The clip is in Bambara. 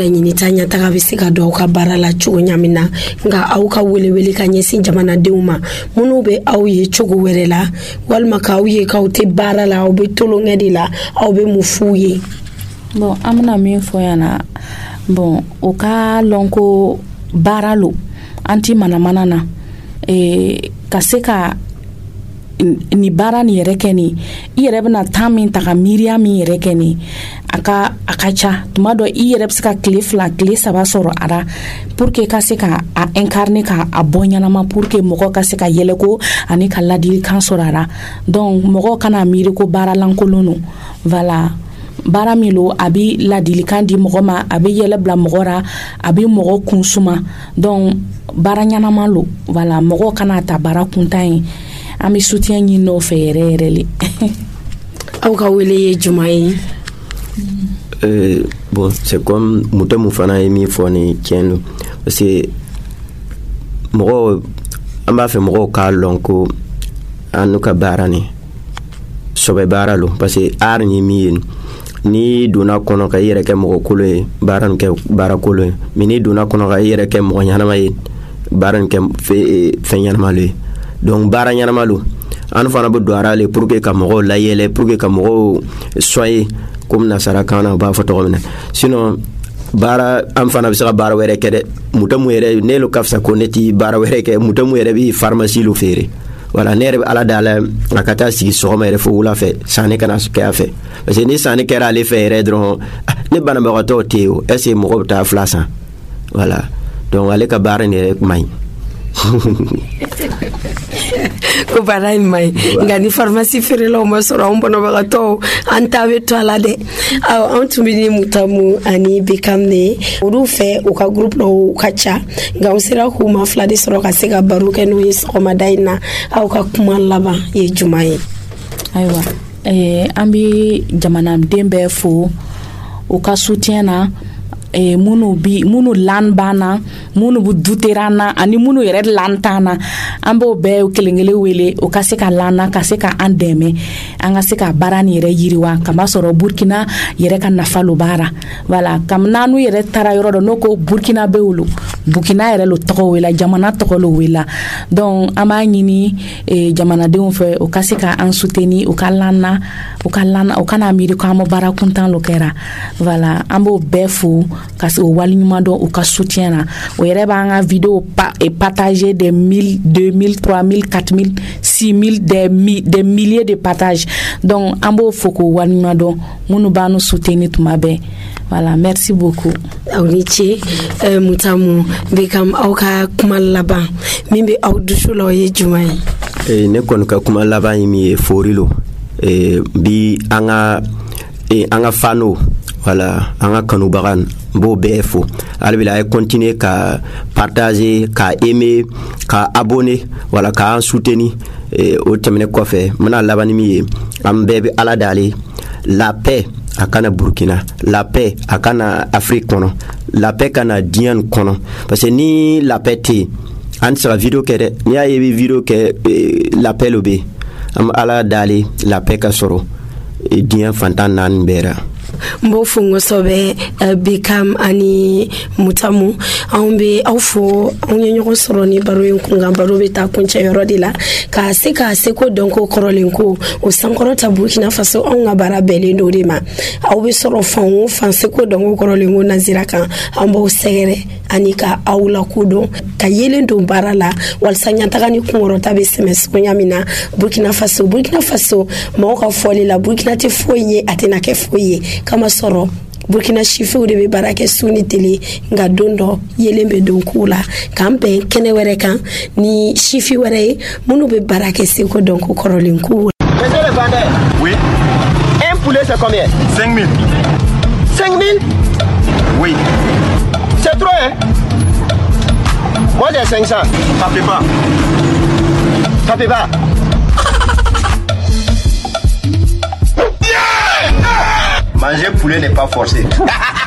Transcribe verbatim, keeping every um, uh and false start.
la ɲini ta ɲataga bɛ se ka dɔw ka baara la cogo ɲamin na nka aw ka welewele ka ɲɛsin jamanadenw ma minnu bɛ aw ye cogo wɛrɛ la walima k'aw ye k'aw tɛ baara la aw bɛ tolonkɛ de la aw bɛ mun f'u ye. Bon an bɛna min fɔ yan na bon o ka lɔn ko baara lo an ti manamana na eh, ka se ka ni baara ni yɛrɛ kɛ ni i yɛrɛ bɛna temps min ta ka miiriya min yɛrɛ kɛ ni a ka a ka ca tuma dɔ i yɛrɛ bɛ se ka tile fila tile saba sɔrɔ a la pour que ka se ka a incarner ka a bɔ ɲanama pour que mɔgɔ ka se ka yɛlɛ ko ani ka ladilikan sɔrɔ a la donc mɔgɔ kana miiri ko baara lankolon no voilà baara min lo a bɛ ladilikan di mɔgɔ ma a bɛ yɛlɛ bila mɔgɔ ra a bɛ mɔgɔ kun suma donc baara ɲanama lo voilà mɔgɔ kana ta baara kuntan ye an bɛ soutien ɲini o fɛ yɛrɛ yɛrɛ le. Aw ka wele ye juma ye? Euh, bon, c'est comme muta mu fana ye min fɔ ni tiɲɛ don parce que mɔgɔ an b'a fɛ mɔgɔw k'a lɔn ko an n'u ka baara ni sɔbɛ baara lo parce que art ni min ye ni donna kɔnɔ ka i yɛrɛ kɛ mɔgɔ kolo ye baara nin kɛ baara kolo ye mais ni donna kɔnɔ ka i yɛrɛ kɛ mɔgɔ ɲanama ye baara nin kɛ fɛn ɲanama lo ye donc baara ɲanama lo an fana bɛ don ara le pour que ka mɔgɔw layɛlɛ pour que ka mɔgɔw soigner comme nasara kan na u b'a fɔ tɔgɔ min na sinon baara an fana bɛ se ka baara wɛrɛ kɛ dɛ muta mu yɛrɛ ne lo ka fisa ko ne ti baara wɛrɛ kɛ muta mu yɛrɛ bɛ pharmacie lo feere voilà ne yɛrɛ bɛ ala dala a ka taa sigi sɔgɔma yɛrɛ fo wula fɛ sanni kana kɛ a fɛ parce que ni sanni kɛra ale fɛ yɛrɛ dɔrɔn ne banabagatɔw tɛ yen o est ce que mɔgɔ bɛ taa fila san voilà donc ale ka baara nin yɛrɛ man ɲi. Ko baara in man ɲi nka ni pharmacie feerelaw ma sɔrɔ anw banabagatɔw an ta bɛ to a la dɛ aw anw tun bɛ ni Mutamu ani Bekam de olu fɛ u ka groupe dɔw ka ca nka anw sera k'u ma fila de sɔrɔ ka se ka baro kɛ n'u ye sɔgɔmada in na aw ka kuma laban ye juma ye. Ayiwa eh, an bɛ jamanaden bɛɛ fo u ka soutien na eh, munu bi munu lan bana munu bu duterana ani munu yɛrɛ lan tana an b'o bɛɛ kelenkelen wele o ka se ka lana ka se ka an dɛmɛ an ka se ka baara ni yɛrɛ yiriwa kama sɔrɔ Burkina yɛrɛ ka nafa lo baara voilà kam nanu yɛrɛ tara yɔrɔ dɔ no ko Burkina be wolo Burkina yɛrɛ lo tɔgɔ wela jamana tɔgɔ lo wela donc an b'a ɲini eh, jamanadenw fɛ o ka se ka an soutenir o ka lana o ka lana o kana miiri ko an ma baara kuntan lo kɛra voilà an b'o bɛɛ fo ka se o wali ɲuman dɔn o ka soutien na o yɛrɛ b'an ka vidéo pa, et partager des mille deux mille trois mille quatre mille six mille des, mi, des milliers de partages donc an b'o fo k'o wali ɲuman dɔn minnu b'an soutenir tuma bɛɛ voilà merci beaucoup. Aw ni ce euh, Mutamu Bekam aw ka kuma laban min bɛ aw dusu la o ye jumɛn ye? Eh, ne kɔni ka kuma laban ye min ye fori lo eh, bi an ka eh, an ka fano voilà an ka kanubaga b'o bɛɛ fo alibila ay continuer ka partager ka aimer ka abonner voilà ka an soutenir eh, o tɛmɛnen kɔfɛ mana laban ni min ye an bɛɛ bɛ ala dale la paix a kana Burkina la paix a kana Afrique kɔnɔ la paix kana diɲɛ kɔnɔ parce que ni la paix tɛ an sera vidéo kɛ dɛ ni y'a ye bɛ vidéo kɛ eh, la paix lo bɛ an ala dale la paix ka sɔrɔ eh, diɲɛ fantan naani bɛɛ ra. Mbo fungo sobe uh, Bekam ani Mutamu anw be aw fo anw ye ɲɔgɔn sɔrɔ ni baro in kun kan baro bɛ taa kuncɛ yɔrɔ de la ka se ka se ko dɔn ko kɔrɔlen ko o sankɔrɔta Burkina Faso anw ka baara bɛɛlen do de ma aw bɛ sɔrɔ fan o fan se ko dɔn ko kɔrɔlen ko nazira kan an b'aw sɛgɛrɛ ani ka aw la kodɔn ka yelen don baara la walasa ɲataga ni kunkɔrɔta bɛ sɛmɛ sogoya min na Burkina Faso Burkina Faso mɔgɔw ka fɔli la Burkina tɛ foyi ye a tɛna kɛ foyi ye kama sɔrɔ Burkina sifiw de bɛ baara kɛ su ni tele nka don dɔ yelen bɛ don k'u la k'an bɛn kɛnɛ wɛrɛ kan ni sifi wɛrɛ ye minnu bɛ baara kɛ seko dɔn ko kɔrɔlen k'u. Monsieur le vendeur. Oui. Un poulet c'est combien? cinq mille. cinq mille? Oui. C'est trop hein? Moi j'ai cinq cents. Ça fait pas. Ça fait pas. Manger poulet n'est pas forcé.